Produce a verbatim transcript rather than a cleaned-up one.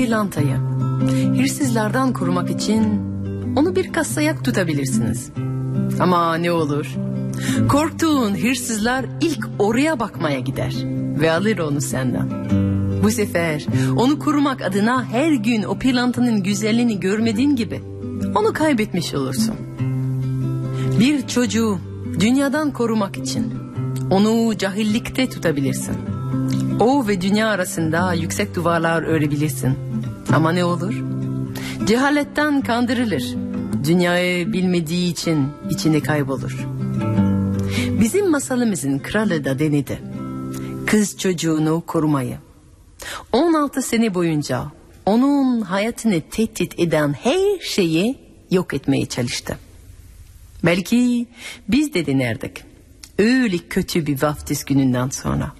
pırlantayı hırsızlardan korumak için onu bir kasayak tutabilirsiniz. Ama ne olur, korktuğun hırsızlar ilk oraya bakmaya gider ve alır onu senden. Bu sefer onu korumak adına her gün o pırlantanın güzelliğini görmediğin gibi onu kaybetmiş olursun. Bir çocuğu dünyadan korumak için onu cahillikte tutabilirsin. O ve dünya arasında yüksek duvarlar örebilirsin. Ama ne olur? Cehaletten kandırılır. Dünyayı bilmediği için içinde kaybolur. Bizim masalımızın kralı da denedi kız çocuğunu korumayı. on altı sene boyunca onun hayatını tehdit eden her şeyi yok etmeye çalıştı. Belki biz de denerdik öyle kötü bir vaftiz gününden sonra.